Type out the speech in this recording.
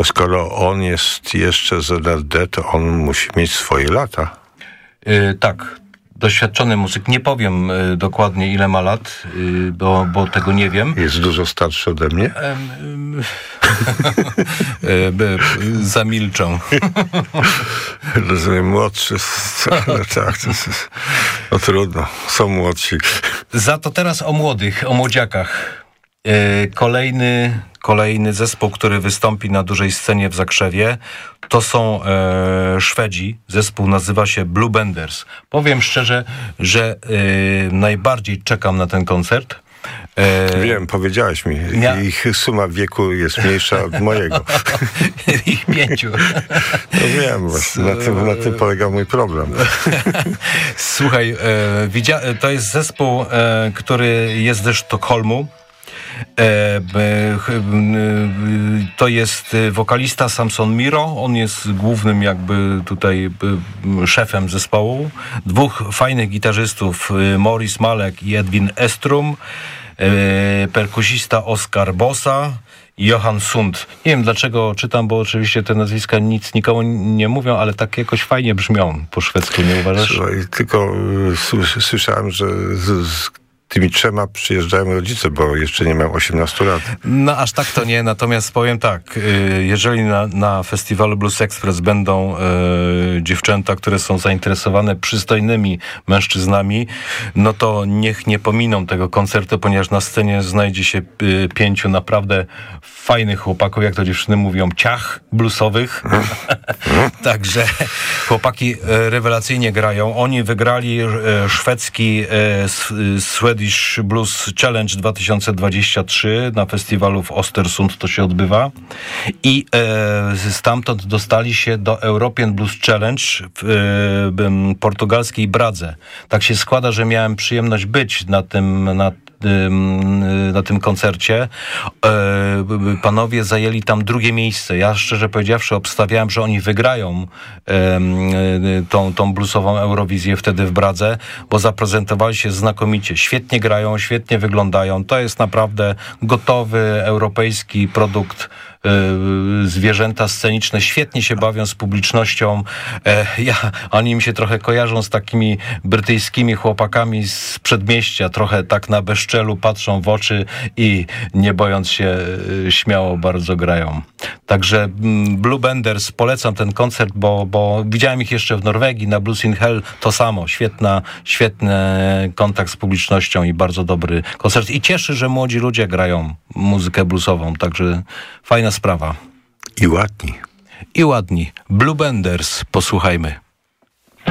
skoro on jest jeszcze z NRD, to on musi mieć swoje lata. Tak. Doświadczony muzyk. Nie powiem dokładnie, ile ma lat, bo tego nie wiem. Jest dużo starszy ode mnie? Zamilczą. Rozumiem, młodszy. Ale tak, no trudno. Są młodsi. Za to teraz o młodych, o młodziakach. Kolejny zespół, który wystąpi na dużej scenie w Zakrzewie, to są Szwedzi. Zespół nazywa się Blue Benders. Powiem szczerze, że najbardziej czekam na ten koncert. Wiem, powiedziałeś mi. Ich suma wieku jest mniejsza od mojego. Ich 5. No wiem, właśnie. Na tym polega mój problem. Słuchaj, to jest zespół, który jest ze Sztokholmu. To jest wokalista Samson Miro. On jest głównym jakby tutaj szefem zespołu. 2 fajnych gitarzystów, Morris Malek i Edwin Estrum. Perkusista Oskar Bossa i Johan Sund. Nie wiem dlaczego czytam, bo oczywiście te nazwiska nic nikomu nie mówią, ale tak jakoś fajnie brzmią po szwedzku, nie uważasz? Słuchaj, tylko słyszałem, że z tymi 3 przyjeżdżają rodzice, bo jeszcze nie miał 18 lat. No aż tak to nie, natomiast powiem tak, jeżeli na festiwalu Blues Express będą dziewczęta, które są zainteresowane przystojnymi mężczyznami, no to niech nie pominą tego koncertu, ponieważ na scenie znajdzie się 5 naprawdę fajnych chłopaków, jak to dziewczyny mówią, ciach bluesowych. Także chłopaki rewelacyjnie grają. Oni wygrali szwedzki Swedish Blues Challenge 2023 na festiwalu w Östersund, to się odbywa. I stamtąd dostali się do European Blues Challenge w portugalskiej Bradze. Tak się składa, że miałem przyjemność być na tym koncercie. Panowie zajęli tam 2. miejsce. Ja szczerze powiedziawszy obstawiałem, że oni wygrają tą bluesową Eurowizję wtedy w Bradze, bo zaprezentowali się znakomicie. Świetnie grają, świetnie wyglądają. To jest naprawdę gotowy europejski produkt. Zwierzęta sceniczne świetnie się bawią z publicznością. Oni mi się trochę kojarzą z takimi brytyjskimi chłopakami z przedmieścia, trochę tak na bezczelu patrzą w oczy i nie bojąc się śmiało bardzo grają. Także Blue Benders, polecam ten koncert, bo widziałem ich jeszcze w Norwegii na Blues in Hell, to samo, świetny kontakt z publicznością i bardzo dobry koncert. I cieszy, że młodzi ludzie grają muzykę bluesową, także fajna sprawa. I ładni. Blue Benders, posłuchajmy.